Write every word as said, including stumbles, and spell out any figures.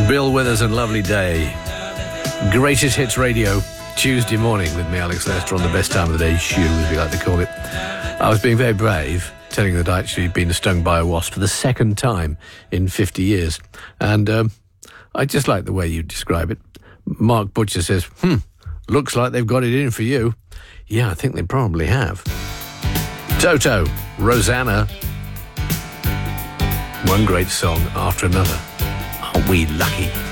Bill Withers and Lovely Day. Greatest Hits Radio, Tuesday morning with me, Alex Lester, on the best time of the day shoe, as we like to call it. I was being very brave, telling that I'd actually been stung by a wasp for the second time in fifty years. And um, I just like the way you describe it. Mark Butcher says, hmm, looks like they've got it in for you. Yeah, I think they probably have. Toto, Rosanna. One great song after another. Aren't we lucky?